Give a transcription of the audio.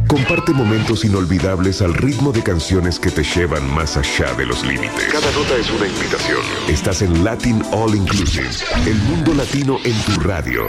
Comparte momentos inolvidables al ritmo de canciones que te llevan más allá de los límites. Cada nota es una invitación. Estás en Latin All Inclusive, el mundo latino en tu radio.